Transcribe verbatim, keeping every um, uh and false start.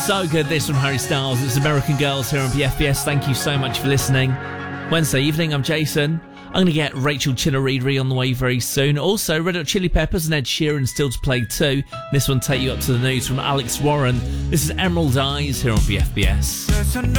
So good, this from Harry Styles. It's American Girls here on B F B S. Thank you so much for listening. Wednesday evening, I'm Jason. I'm going to get Rachel Chinaridri on the way very soon. Also, Red Hot Chili Peppers and Ed Sheeran still to play too. This one take you up to the news from Alex Warren. This is Emerald Eyes here on B F B S.